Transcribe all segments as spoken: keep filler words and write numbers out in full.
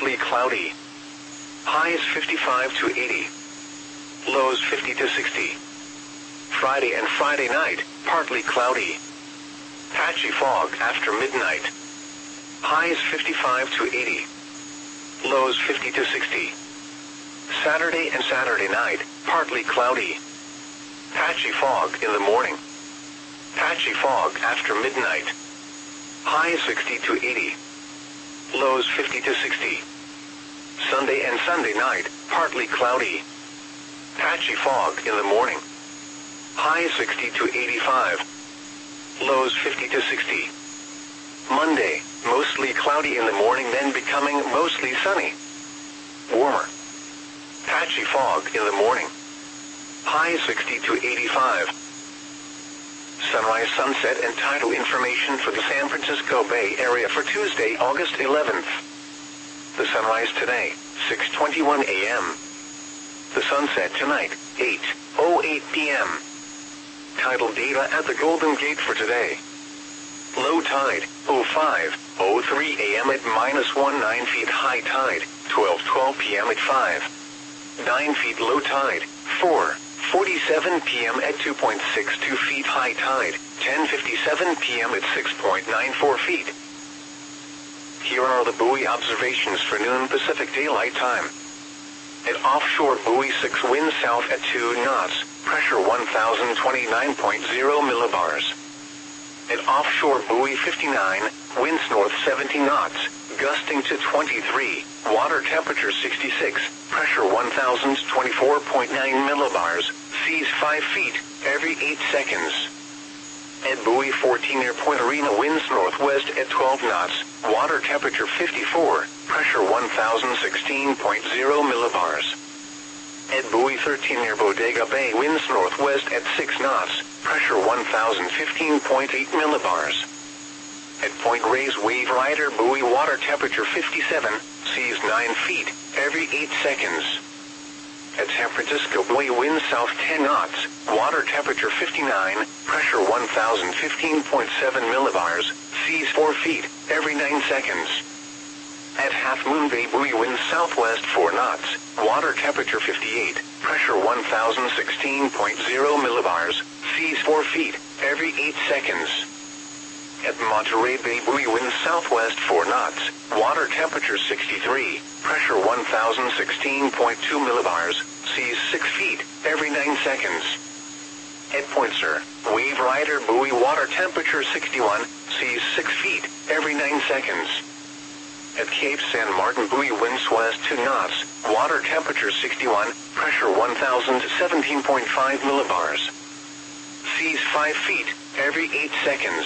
partly cloudy. Highs fifty-five to eighty. Lows fifty to sixty. Friday and Friday night, partly cloudy. Patchy fog after midnight. Highs fifty-five to eighty. Lows fifty to sixty. Saturday and Saturday night, partly cloudy. Patchy fog in the morning. Patchy fog after midnight. Highs sixty to eighty. Lows fifty to sixty. Sunday and Sunday night, partly cloudy. Patchy fog in the morning. Highs sixty to eighty-five. Lows fifty to sixty. Monday, mostly cloudy in the morning, then becoming mostly sunny. Warmer. Patchy fog in the morning. Highs sixty to eighty-five. Sunrise, sunset, and tidal information for the San Francisco Bay Area for Tuesday, August eleventh. The sunrise today, six twenty-one a m The sunset tonight, eight oh eight p m Tidal data at the Golden Gate for today. Low tide, oh five oh three a m at minus nineteen feet. High tide, twelve twelve p m at five nine feet. Low tide, four forty-seven p m at two point six two feet. High tide, ten fifty-seven p m at six point nine four feet. Here are the buoy observations for noon Pacific Daylight Time. At offshore buoy six, wind south at two knots, pressure one thousand twenty-nine point zero millibars. At offshore buoy fifty-nine, winds north seventy knots, gusting to twenty-three, water temperature sixty-six, pressure one thousand twenty-four point nine millibars, seas five feet, every eight seconds. At buoy fourteen near Point Arena, winds northwest at twelve knots, water temperature fifty-four, pressure one thousand sixteen point zero millibars. At buoy thirteen near Bodega Bay, winds northwest at six knots, pressure one thousand fifteen point eight millibars. At Point Reyes Wave Rider buoy, water temperature fifty-seven, seas nine feet, every eight seconds. At San Francisco buoy, winds south ten knots, water temperature fifty-nine, pressure one thousand fifteen point seven millibars, seas four feet, every nine seconds. At Half Moon Bay buoy, winds southwest four knots, water temperature fifty-eight, pressure one thousand sixteen point zero millibars, seas four feet, every eight seconds. At Monterey Bay buoy, winds southwest four knots, water temperature sixty-three, pressure one thousand sixteen point two millibars, seas six feet, every nine seconds. At Point Sur, Wave Rider buoy, water temperature sixty-one, seas six feet, every nine seconds. At Cape San Martin buoy, winds west two knots, water temperature sixty-one, pressure one thousand seventeen point five millibars. Seas five feet, every eight seconds.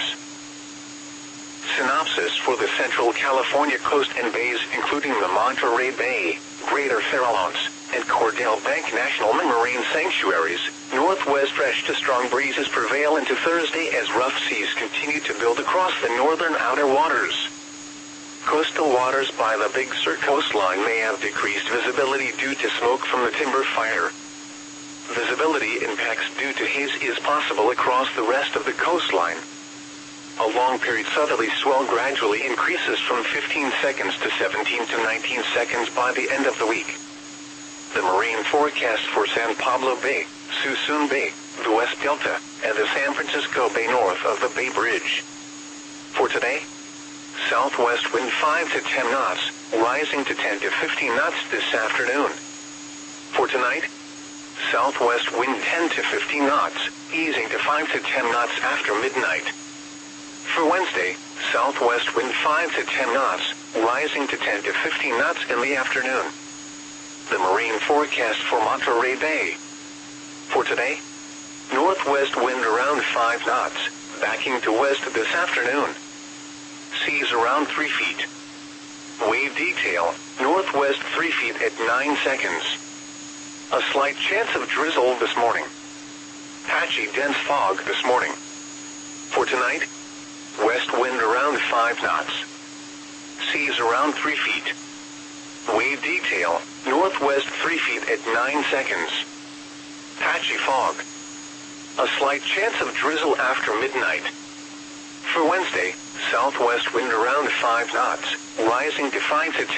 Synopsis for the Central California coast and bays, including the Monterey Bay, Greater Farallones, and Cordell Bank National Marine Sanctuaries. Northwest fresh to strong breezes prevail into Thursday as rough seas continue to build across the northern outer waters. Coastal waters by the Big Sur coastline may have decreased visibility due to smoke from the timber fire. Visibility impacts due to haze is possible across the rest of the coastline. A long period southerly swell gradually increases from fifteen seconds to seventeen to nineteen seconds by the end of the week. The marine forecast for San Pablo Bay, Suisun Bay, the West Delta, and the San Francisco Bay north of the Bay Bridge. For today, southwest wind five to ten knots, rising to ten to fifteen knots this afternoon. For tonight, southwest wind ten to fifteen knots, easing to five to ten knots after midnight. For Wednesday, southwest wind five to ten knots, rising to ten to fifteen knots in the afternoon. The marine forecast for Monterey Bay. For today, northwest wind around five knots, backing to west this afternoon. Seas around three feet. Wave detail, northwest three feet at nine seconds. A slight chance of drizzle this morning. Patchy dense fog this morning. For tonight, west wind around five knots. Seas around three feet. Wave detail, northwest three feet at nine seconds. Patchy fog. A slight chance of drizzle after midnight. For Wednesday, southwest wind around five knots, rising to five to ten